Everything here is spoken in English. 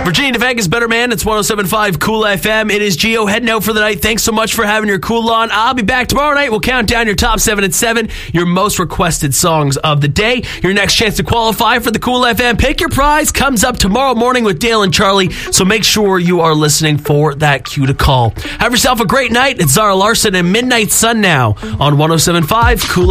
Virginia to Vegas, Better Man. It's 107.5 Cool FM. It is Gio heading out for the night. Thanks so much for having your cool on. I'll be back tomorrow night. We'll count down your top 7 at 7, your most requested songs of the day. Your next chance to qualify for the Cool FM Pick Your Prize comes up tomorrow morning with Dale and Charlie, so make sure you are listening for that cue to call. Have yourself a great night. It's Zara Larson and Midnight Sun now on 107.5 Cool